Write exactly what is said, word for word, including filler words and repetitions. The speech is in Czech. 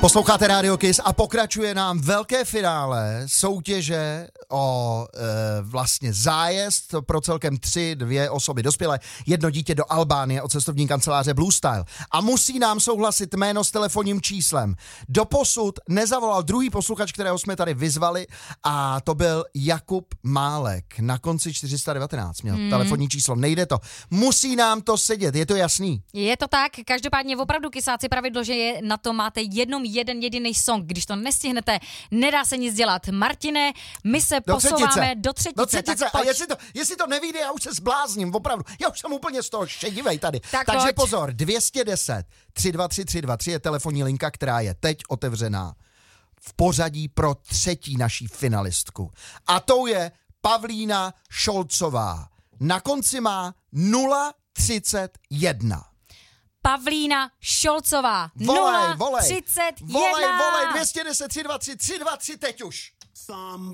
Posloucháte Radio Kiss a pokračuje nám velké finále soutěže o e, vlastně zájezd pro celkem tři, dvě osoby dospělé, jedno dítě do Albánie od cestovní kanceláře Blue Style. A musí nám souhlasit jméno s telefonním číslem. Doposud nezavolal druhý posluchač, kterého jsme tady vyzvali, a to byl Jakub Málek. Na konci čtyři sta devatenáct měl hmm. telefonní číslo. Nejde to. Musí nám to sedět, je to jasný? Je to tak, každopádně opravdu kysáci pravidlo, že je na to máte jenom jeden jediný song. Když to nestihnete, nedá se nic dělat. Martine, my se do posouváme třetice. do třetice. Do třetice. Tak a jestli to, jestli to nevyjde, já už se zblázním, opravdu. Já už jsem úplně z toho šedivej tady. Tak Takže pojď. pozor, dvě stě deset tři dva tři tři dva tři je telefonní linka, která je teď otevřená v pořadí pro třetí naší finalistku. A tou je Pavlína Šolcová. Na konci má nula třicet jedna. Pavlína Šolcová. Volej, nula třicet jedna. volej. Volej, volej, dvě stě deset tři dva tři tři dva tři teď už.